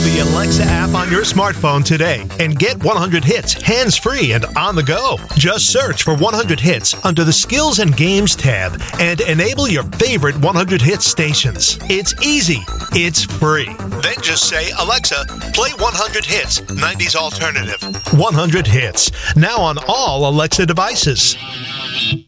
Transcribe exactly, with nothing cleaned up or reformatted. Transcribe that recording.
the Alexa app on your smartphone today and get one hundred hits hands-free and on the go. Just search for one hundred hits under the Skills and Games tab and enable your favorite one hundred hits stations. It's easy. It's free. Then just say, Alexa, play one hundred hits, nineties alternative. one hundred hits. Now on all Alexa devices.